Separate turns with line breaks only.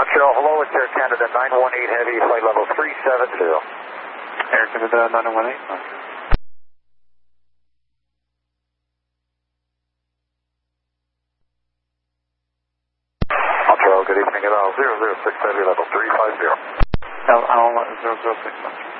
Montreal, hello, it's Air Canada 918 Heavy, flight level 370.
Air Canada 918.
Montreal, good evening at all, 006 Heavy, level 350.
I'll 006.